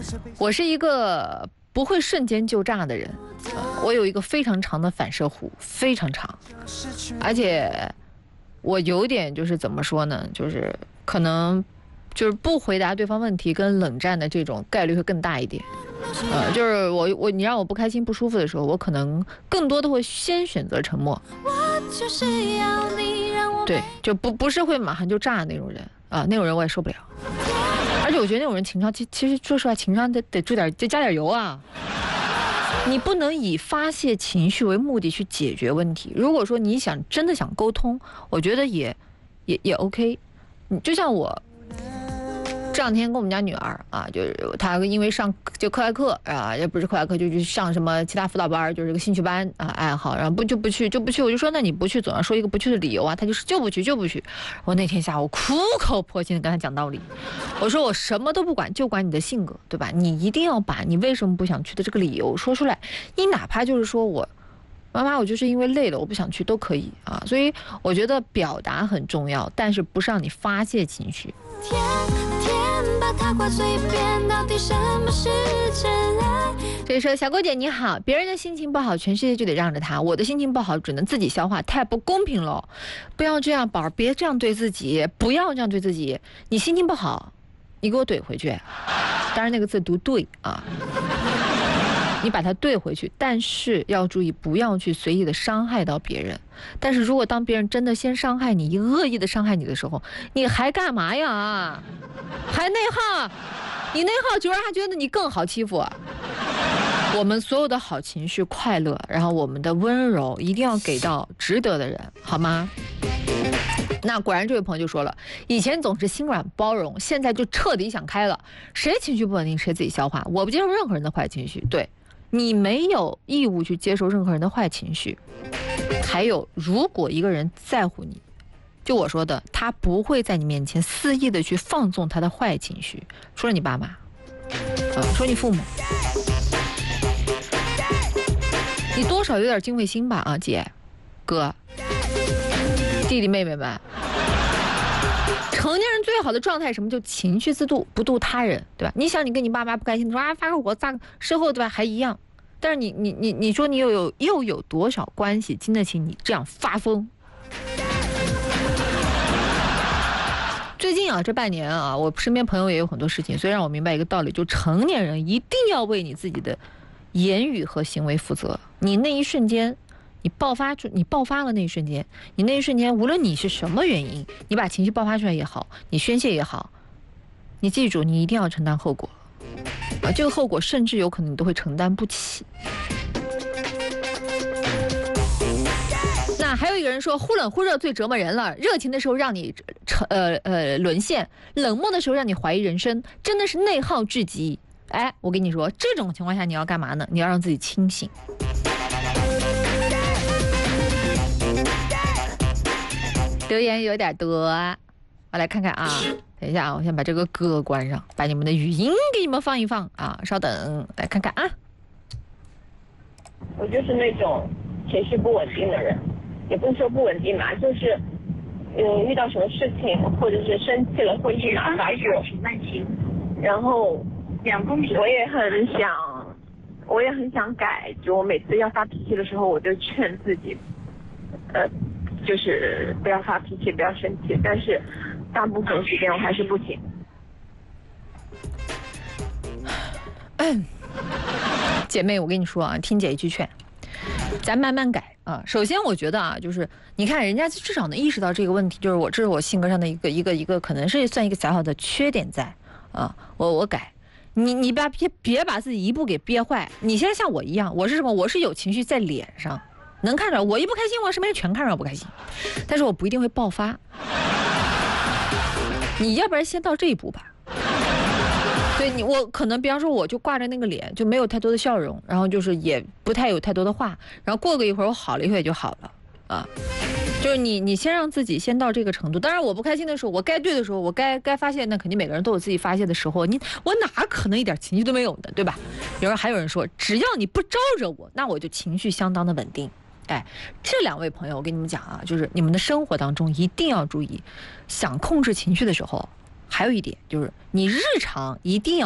我是一个不会瞬间就炸的人，我有一个非常长的反射弧，非常长，而且我有点就是怎么说呢，就是可能就是不回答对方问题跟冷战的这种概率会更大一点。就是你让我不开心不舒服的时候，我可能更多的会先选择沉默。对，就不是会马上就炸的那种人啊，那种人我也受不了。而且我觉得那种人情商，其实说实话，情商得加点油啊。你不能以发泄情绪为目的去解决问题。如果说你真的想沟通，我觉得也 OK。就像我这两天跟我们家女儿啊，就是她因为上就课外课啊，也不是课外课，就去上什么其他辅导班，就是个兴趣班啊，爱好，然后不去，我就说那你不去，总要说一个不去的理由啊。她就是就不去。我那天下午苦口婆心的跟她讲道理，我说我什么都不管，就管你的性格，对吧？你一定要把你为什么不想去的这个理由说出来。你哪怕就是说妈妈，我就是因为累了，我不想去都可以啊。所以我觉得表达很重要，但是不是让你发泄情绪。所以说，小郭姐你好，别人的心情不好，全世界就得让着他；我的心情不好，只能自己消化，太不公平了。不要这样，宝儿，别这样对自己，不要这样对自己。你心情不好，你给我怼回去，当然那个字读对啊。你把它对回去，但是要注意不要去随意的伤害到别人。但是如果当别人真的先伤害你，恶意的伤害你的时候，你还干嘛呀？还内耗？你内耗久了还觉得你更好欺负啊。我们所有的好情绪、快乐，然后我们的温柔一定要给到值得的人，好吗？那果然这位朋友就说了，以前总是心软包容，现在就彻底想开了，谁情绪不稳定谁自己消化，我不接受任何人的坏情绪。对，你没有义务去接受任何人的坏情绪。还有，如果一个人在乎你，就我说的，他不会在你面前肆意的去放纵他的坏情绪。说你爸妈，说你父母，你多少有点敬畏心吧啊，姐哥弟弟妹妹们。成年人最好的状态什么？就情绪自度，不度他人，对吧？你想你跟你爸妈不开心，你说啊发个火咋个，事后对吧还一样。但是你说你又有多少关系经得起你这样发疯？最近啊，这半年啊，我身边朋友也有很多事情，所以让我明白一个道理，就成年人一定要为你自己的言语和行为负责。你那一瞬间，你爆发了那一瞬间，你那一瞬间，无论你是什么原因，你把情绪爆发出来也好，你宣泄也好，你记住，你一定要承担后果。这个后果甚至有可能你都会承担不起。那还有一个人说，忽冷忽热最折磨人了，热情的时候让你沦陷，冷漠的时候让你怀疑人生，真的是内耗至极。哎，我跟你说，这种情况下你要干嘛呢？你要让自己清醒。留言有点多，我来看看啊。等一下啊，我先把这个歌关上，把你们的语音给你们放一放啊。稍等，来看看啊。 我就是那种情绪不稳定的人，也不是说不稳定嘛，就是遇到什么事情或者是生气了会立马发作，然后我也很想改，就我每次要发脾气的时候，我就劝自己，就是不要发脾气，不要生气，但是大部分时间我还是不行。 姐妹，我跟你说啊，听姐一句劝，咱慢慢改啊。首先，我觉得啊，就是你看人家至少能意识到这个问题，就是这是我性格上的一个，可能是算一个小小的缺点在啊。我改，你别把自己一步给憋坏。你现在像我一样，我是什么？我是有情绪在脸上，能看着我一不开心，我身边人全看着我不开心，但是我不一定会爆发。你要不然先到这一步吧。对我可能比方说我就挂着那个脸，就没有太多的笑容，然后就是也不太有太多的话，然后过个一会儿我好了一会儿也就好了啊。就是你先让自己先到这个程度。当然我不开心的时候，我该对的时候，我该发泄，那肯定每个人都有自己发泄的时候。我哪可能一点情绪都没有的，对吧？有人还有人说，只要你不招惹我，那我就情绪相当的稳定。哎，这两位朋友我跟你们讲啊，就是你们的生活当中一定要注意，想控制情绪的时候，还有一点就是你日常一定要